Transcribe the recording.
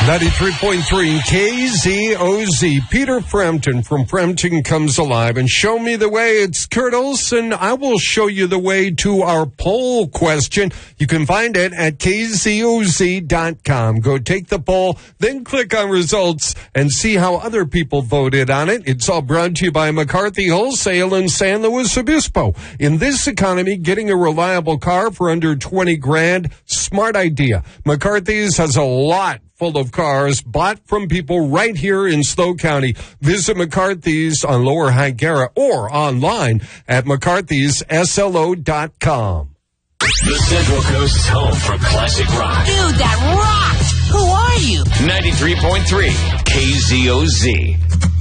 93.3 KZOZ. Peter Frampton from Frampton Comes Alive. And show me the way. It's Kurt Olson. I will show you the way to our poll question. You can find it at KZOZ.com. Go take the poll, then click on results and see how other people voted on it. It's all brought to you by McCarthy Wholesale in San Luis Obispo. In this economy, getting a reliable car for under 20 grand, smart idea. McCarthy's has a lot full of cars bought from people right here in Stowe County. Visit McCarthy's on Lower Higuera or online at McCarthy'sSLO.com. The Central Coast's home for classic rock. Dude, that rocks! Who are you? 93.3 KZOZ.